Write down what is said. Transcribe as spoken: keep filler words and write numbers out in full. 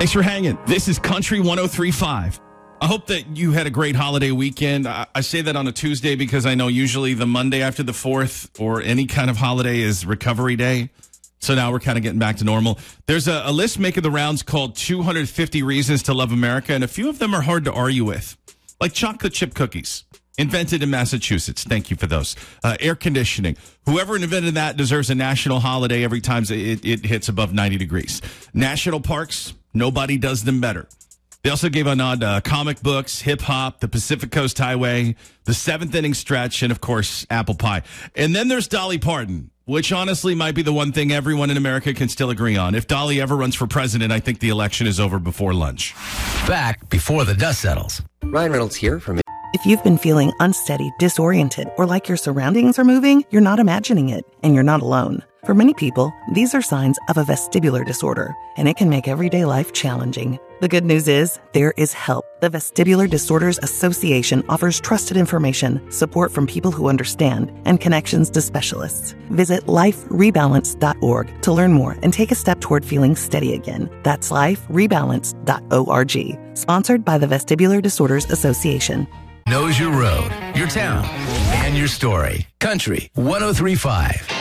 Thanks for hanging. This is Country one oh three point five. I hope that you had a great holiday weekend. I, I say that on a Tuesday because I know usually the Monday after the fourth or any kind of holiday is recovery day. So now we're kind of getting back to normal. There's a, a list making the rounds called two hundred fifty Reasons to Love America, and a few of them are hard to argue with, like chocolate chip cookies. Invented in Massachusetts. Thank you for those. Uh, air conditioning. Whoever invented that deserves a national holiday every time it, it hits above ninety degrees. National parks. Nobody does them better. They also gave a nod to uh, comic books, hip-hop, the Pacific Coast Highway, the seventh inning stretch, and, of course, apple pie. And then there's Dolly Parton, which honestly might be the one thing everyone in America can still agree on. If Dolly ever runs for president, I think the election is over before lunch. Back before the dust settles. Ryan Reynolds here from... If you've been feeling unsteady, disoriented, or like your surroundings are moving, you're not imagining it, and you're not alone. For many people, these are signs of a vestibular disorder, and it can make everyday life challenging. The good news is, there is help. The Vestibular Disorders Association offers trusted information, support from people who understand, and connections to specialists. Visit life rebalance dot org to learn more and take a step toward feeling steady again. That's life rebalance dot org. Sponsored by the Vestibular Disorders Association. Knows your road, your town, and your story. Country one oh three point five.